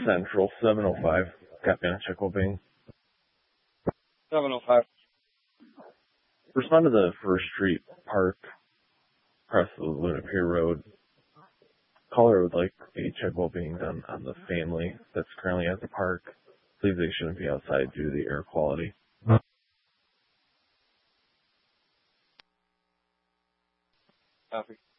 Central 705. Copy on check being. 705. Respond to the First Street Park across the Luna Pier Road. Caller would like a check being done on the family that's currently at the park. Believe they shouldn't be outside due to the air quality. Copy.